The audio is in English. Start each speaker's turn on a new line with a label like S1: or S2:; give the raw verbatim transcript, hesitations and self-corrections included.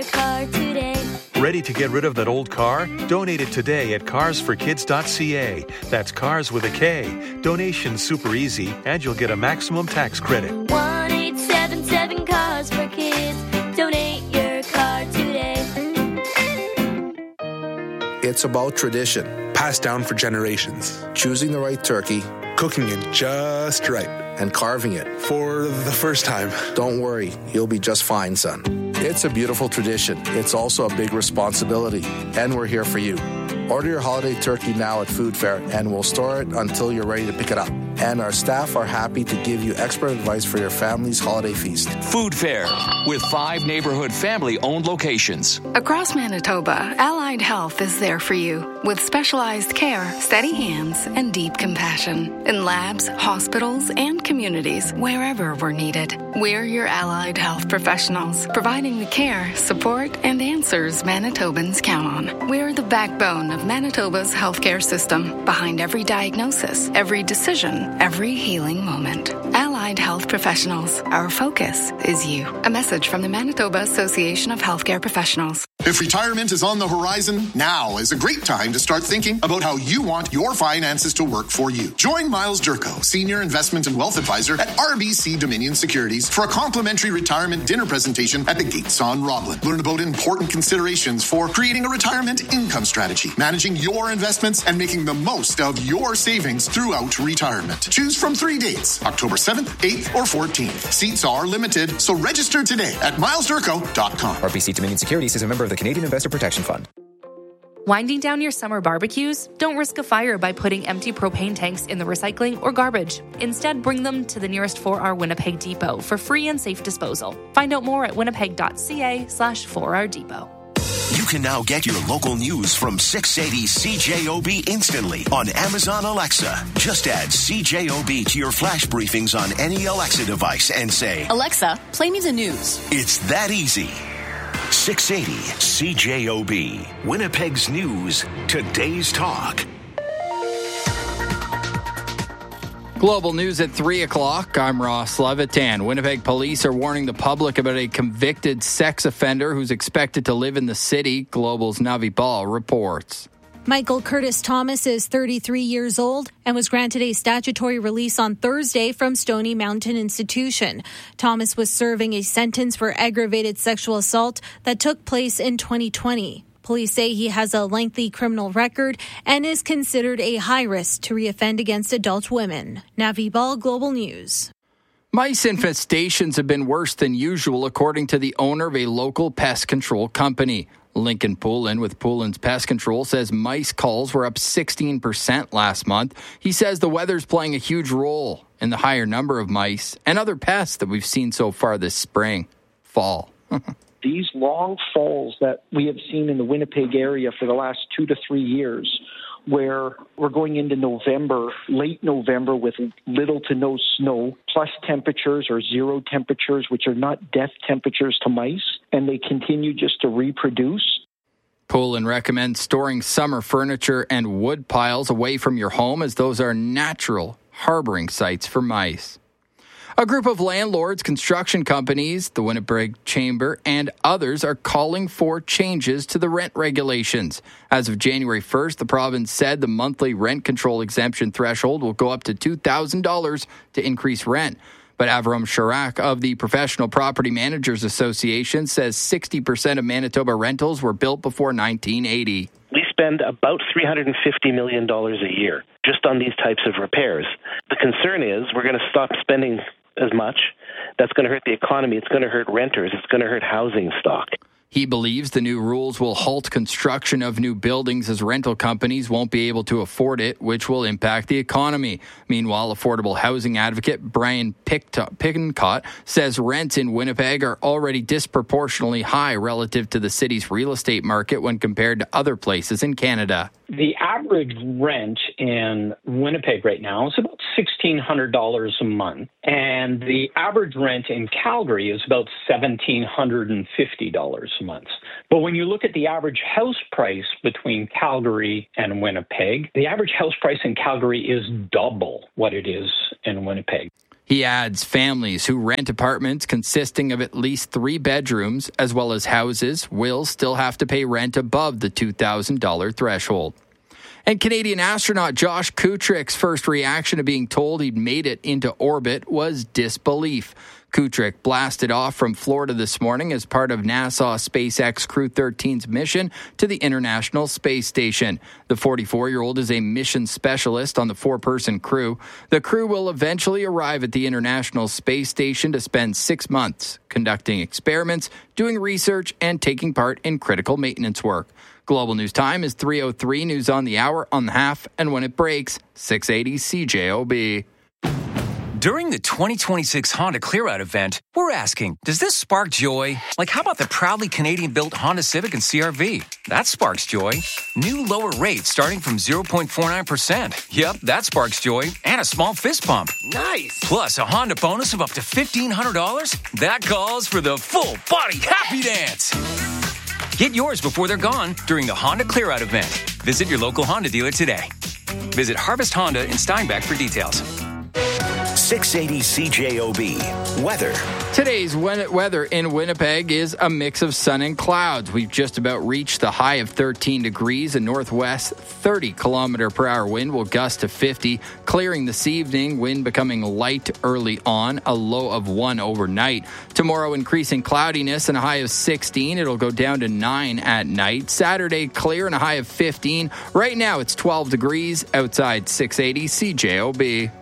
S1: Car today.
S2: Ready to get rid of that old car? Donate it today at cars for kids dot c a. That's cars with a K. Donation's super easy, and you'll get a maximum tax credit.
S1: one eight seven seven Cars for Kids. Donate your car today.
S3: It's about tradition,
S4: passed down for generations.
S3: choosing the right turkey,
S4: Cooking it just right.
S3: and carving it.
S4: For the first time.
S3: Don't worry, you'll be just fine, son. It's a beautiful tradition. It's also a big responsibility, and we're here for you. Order your holiday turkey now at Food Fair, and we'll store it until you're ready to pick it up. And our staff are happy to give you expert advice for your family's holiday feast.
S5: Food Fair, with five neighborhood family-owned locations.
S6: Across Manitoba, Allied Health is there for you with specialized care, steady hands, and deep compassion in labs, hospitals, and communities wherever we're needed. We're your Allied Health professionals, providing the care, support, and answers Manitobans count on. We're the backbone of Manitoba's healthcare system, behind every diagnosis, every decision, every healing moment. Allied Health Professionals, our focus is you. A message from the Manitoba Association of Healthcare Professionals.
S7: If retirement is on the horizon, now is a great time to start thinking about how you want your finances to work for you. Join Miles Durko, Senior Investment and Wealth Advisor at R B C Dominion Securities, for a complimentary retirement dinner presentation at the Gates on Roblin. Learn about important considerations for creating a retirement income strategy, managing your investments, and making the most of your savings throughout retirement. Choose from three dates, October seventh, eighth, or fourteenth. Seats are limited, so register today at miles durko dot com.
S8: R B C Dominion Securities is a member of the Canadian Investor Protection Fund.
S9: Winding down your summer barbecues? Don't risk a fire by putting empty propane tanks in the recycling or garbage. Instead, bring them to the nearest four R Winnipeg depot for free and safe disposal. Find out more at winnipeg dot c a slash four R depot.
S10: You can now get your local news from six eighty C J O B instantly on Amazon Alexa. Just add C J O B to your flash briefings on any Alexa device and say,
S11: Alexa, play me the news.
S10: It's that easy. six eighty C J O B, Winnipeg's news, today's talk.
S12: Global news at three o'clock. I'm Ross Levitan. Winnipeg police are warning the public about a convicted sex offender who's expected to live in the city. Global's Navi Ball reports.
S13: Michael Curtis Thomas is thirty-three years old and was granted a statutory release on Thursday from Stony Mountain Institution. Thomas was serving a sentence for aggravated sexual assault that took place in twenty twenty. Police say he has a lengthy criminal record and is considered a high risk to reoffend against adult women. Navi Ball, Global News.
S12: Mice infestations have been worse than usual, according to the owner of a local pest control company. Lincoln Poulin with Poulin's Pest Control says mice calls were up sixteen percent last month. He says the weather's playing a huge role in the higher number of mice and other pests that we've seen so far this spring, fall.
S14: These long falls that we have seen in the Winnipeg area for the last two to three years, where we're going into November, late November, with little to no snow, plus temperatures or zero temperatures, which are not death temperatures to mice, and they continue just to reproduce.
S12: Poulin recommends storing summer furniture and wood piles away from your home, as those are natural harboring sites for mice. A group of landlords, construction companies, the Winnipeg Chamber, and others are calling for changes to the rent regulations. As of January first, the province said the monthly rent control exemption threshold will go up to two thousand dollars to increase rent. But Avram Sharak of the Professional Property Managers Association says sixty percent of Manitoba rentals were built before nineteen eighty.
S15: We spend about three hundred fifty million dollars a year just on these types of repairs. The concern is we're going to stop spending as much. That's going to hurt the economy. It's going to hurt renters. It's going to hurt housing stock.
S12: He believes the new rules will halt construction of new buildings as rental companies won't be able to afford it, which will impact the economy. Meanwhile, affordable housing advocate Brian Pincott says rents in Winnipeg are already disproportionately high relative to the city's real estate market when compared to other places in Canada.
S16: The average rent in Winnipeg right now is about sixteen hundred dollars a month, and the average rent in Calgary is about one thousand seven hundred fifty dollars a month. But when you look at the average house price between Calgary and Winnipeg, the average house price in Calgary is double what it is in Winnipeg.
S12: He adds families who rent apartments consisting of at least three bedrooms, as well as houses, will still have to pay rent above the two thousand dollars threshold. And Canadian astronaut Josh Kutrick's first reaction to being told he'd made it into orbit was disbelief. Kutrick blasted off from Florida this morning as part of NASA SpaceX Crew thirteen's mission to the International Space Station. The forty-four-year-old is a mission specialist on the four-person crew. The crew will eventually arrive at the International Space Station to spend six months conducting experiments, doing research, and taking part in critical maintenance work. Global News Time is three oh three, news on the hour, on the half, and when it breaks, six eighty C J O B.
S17: During the twenty twenty-six Honda Clear Out event, we're asking, does this spark joy? Like, how about the proudly Canadian-built Honda Civic and C R V? That sparks joy. New lower rates starting from zero point four nine percent. Yep, that sparks joy. And a small fist pump. Nice! Plus a Honda bonus of up to fifteen hundred dollars. That calls for the full-body happy dance. Get yours before they're gone during the Honda Clear Out event. Visit your local Honda dealer today. Visit Harvest Honda in Steinbach for details.
S10: six eighty C J O B. Weather.
S12: Today's weather in Winnipeg is a mix of sun and clouds. We've just about reached the high of thirteen degrees. A northwest thirty kilometer per hour wind will gust to fifty. Clearing this evening, wind becoming light early on, a low of one overnight. Tomorrow, increasing cloudiness and a high of sixteen. It'll go down to nine at night. Saturday, clear and a high of fifteen. Right now, it's twelve degrees outside six eighty C J O B.